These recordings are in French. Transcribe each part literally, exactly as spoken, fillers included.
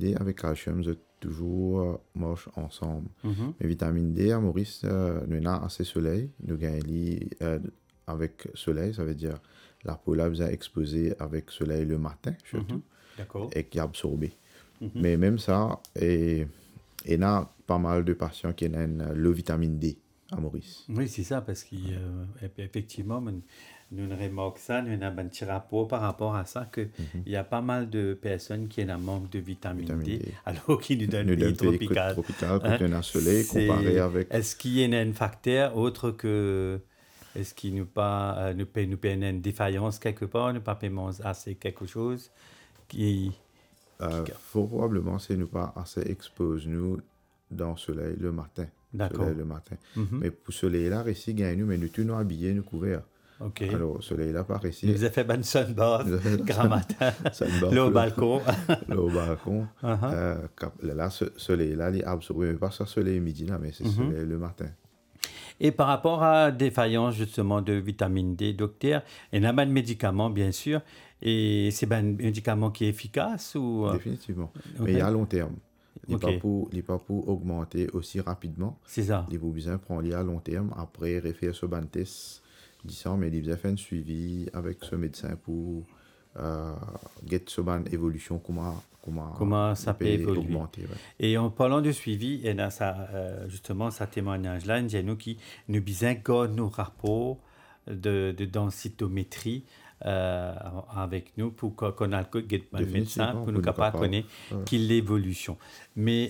D avec calcium, c'est toujours euh, marche ensemble. Mhm. Mais vitamine D, à Maurice, euh, nous avons assez soleil. Nous gagnons euh, avec soleil, ça veut dire la peau là vous a exposé avec soleil le matin, surtout, Mhm. D'accord. et qui a absorbé. Mhm. Mais même ça, et, et il y a pas mal de patients qui ont le vitamine D à Maurice. Oui, c'est ça, parce qu'effectivement, nous, nous remarquons ça, nous avons un petit rapport par rapport à ça, qu'il Mhm. y a pas mal de personnes qui ont un manque de vitamine, Vitamine D, D. alors qu'ils nous donnent Nous pays donne pays tropical. tropical, Hein? quand on a soleil, C'est- comparé avec... Est-ce qu'il y a un facteur autre que... Est-ce qu'il nous pas euh, nous peut nous peut une défaillance quelque part, ne pas paiement assez quelque chose qui Euh, probablement, c'est nous pas assez expose nous dans le soleil le matin. D'accord. Soleil le matin. Mhm. Mais pour soleil là, ici, gagne nous, mais nous tous nous habillés, nous couverts. Ok. Alors, soleil là, par ici, Nous a fait bonne sunbath Nous a fait grand matin, sunbath, là au le- balcon. là au balcon, Uh-huh. euh, cap- là, là, ce soleil là, il est absorbé, mais pas ça soleil midi là, mais c'est Mhm. soleil le matin. Et par rapport à défaillance justement de vitamine D, docteur, il y a un médicament bien sûr, et c'est un médicament qui est efficace ou... Définitivement. Ok. Mais il y a à long terme. Il n'est Ok. pas pour, il est pas pour augmenter aussi rapidement. C'est ça. Il faut bien prendre à long terme. Après, refaire ce ban test, disant, mais il bien fait un suivi avec ce médecin pour euh, get ce ban évolution, comment, comment, Comment ça il peut évoluer. augmenter. Ouais. Et en parlant de suivi, il y a ça, euh, justement, ce témoignage-là, il y a nous qui nous besoin de nos rapports de, de densitométrie euh, avec nous pour qu'on qu'on a le get un médecin, Définitivement, pour pour nous nous capable capable, connaître ouais. qu'il l'évolution. Mais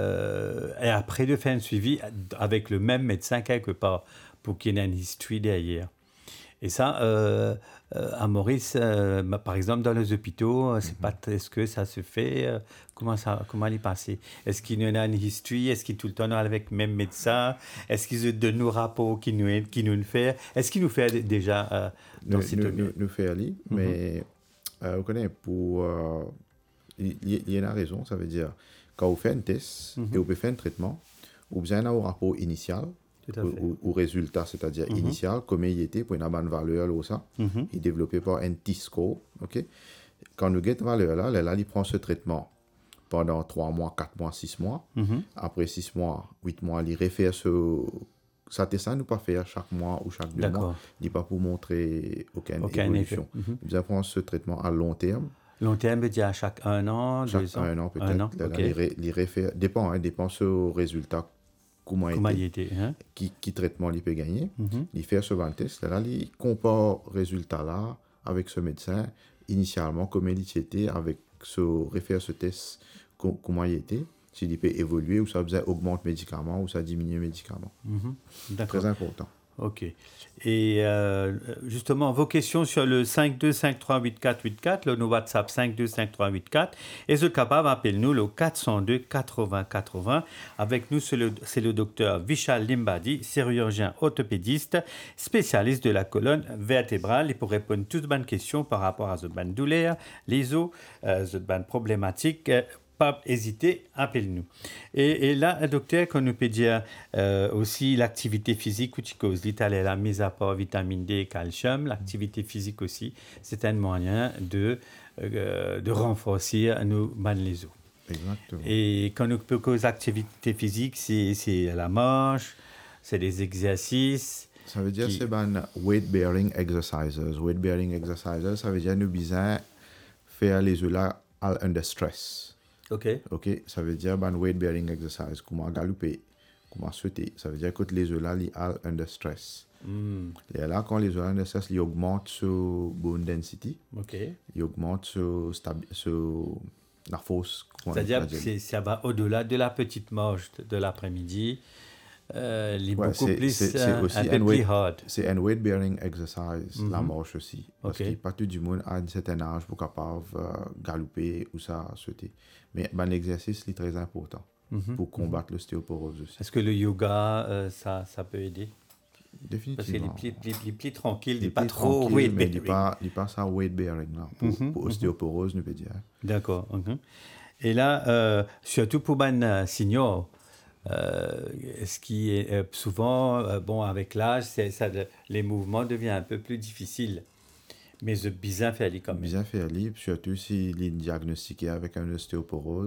euh, et après de faire un suivi avec le même médecin quelque part pour qu'il y ait une history derrière. Et ça, euh, euh, à Maurice, euh, bah, par exemple, dans les hôpitaux, euh, c'est pas t- est-ce que ça se fait euh, Comment ça, comment il est passé Est-ce qu'il y en a une history Est-ce qu'il tout le temps avec le même médecin Est-ce qu'ils donnent nos rapports qui nous qui nous le fait Est-ce qu'il nous fait d- déjà euh, dans Nous, cette nous, nous, nous fait aller, mais euh, vous connaissez, pour. euh, il il- il y a une raison, ça veut dire, quand vous faites un test et vous pouvez faire un traitement, vous avez un rapport initial. Tout à Au, fait. au- au résultat, c'est-à-dire initial, comme il était pour une bonne valeur, là, ça, Mhm. il est développé par un T-score. ok? Quand nous get valeur là, là, là, il prend ce traitement pendant trois mois, quatre mois, six mois. Mhm. Après six mois, huit mois, il refait ce. Ça, c'est ça, nous pas faire chaque mois ou chaque deux D'accord. mois. Il n'est pas pour montrer aucune Aucun évolution. effet. Mhm. Il doit prendre ce traitement à long terme, Long terme, veut dire à chaque un an, chaque deux ans un an peut-être. Un an, Là, ok. là, il re- il refait, dépend, hein, dépend ce résultat, comment, Comment était. il était hein? qui, qui traitement il peut gagner. Mhm. Il fait ce ban test, là, il compare le résultat là avec ce médecin, initialement, comment il était, avec ce, refaire ce test, co- comment il était, s'il peut évoluer, ou ça faisait augmente médicament, ou ça diminue médicament. Mhm. D'accord. Très important. Ok. Et euh, justement, vos questions sur le cinq deux cinq trois huit quatre huit quatre, le nos WhatsApp cinq deux cinq trois huit quatre, et ce capable, appelle-nous le quatre zéro deux quatre-vingts quatre-vingts. Avec nous, c'est le, c'est le docteur Vishal Limbadi, chirurgien orthopédiste, spécialiste de la colonne vertébrale. Et pour répondre à toutes bonnes questions par rapport à cette bonne douleur, les os, euh, cette bonne problématique, euh, pas hésiter, appelle-nous. Et, et là, docteur, qu'on nous peut dire euh, aussi l'activité physique, ou tu causes l'Italie, la mise à part vitamine D et calcium, l'activité physique aussi, c'est un moyen de, euh, de renforcer nos ban les os. Exactement. Et quand on peut cause activité physique, c'est, c'est la marche, c'est des exercices. Ça veut dire qui- c'est ben weight bearing exercises. Weight bearing exercises, ça veut dire nous besoin faire les œufs là under stress. OK. Ok, ça veut dire ben weight bearing exercise, comment galoper, comment sauter. Ça veut dire que les œufs là, ils sont under stress. Hmm. Et là, quand les œufs under stress, ils augmentent sur bone density, OK. ils augmentent sur, stabi- sur la force. comment on C'est-à-dire va que dire. c'est- ça va au-delà de la petite marche de, de l'après-midi. Euh, il est Ouais, beaucoup c'est- plus c'est- c'est euh, aussi un un peu plus weight- hard. C'est un weight bearing exercise, la Mhm. marche aussi. Parce Ok. que pas tout le monde a un certain âge pour capable euh, galoper ou ça sauter. Mais ben, l'exercice est très important Mhm. pour combattre l'ostéoporose aussi. Est-ce que le yoga, euh, ça, ça peut aider? Parce qu'il est Définitivement. plus, plus, plus, plus tranquille, il Il n'est pas plus trop tranquille, weight mais il n'est bearing. pas, il pas ça weight bearing là, pour, Mhm, pour ostéoporose, nous peut dire. D'accord. mhm. Et là, euh, surtout pour les seniors, euh, ce qui est euh, souvent, euh, bon, avec l'âge, c'est, ça, les mouvements deviennent un peu plus difficiles. Mais je bien faire les quand même. Bien fait, libre, surtout s'il est diagnostiqué avec un ostéoporose.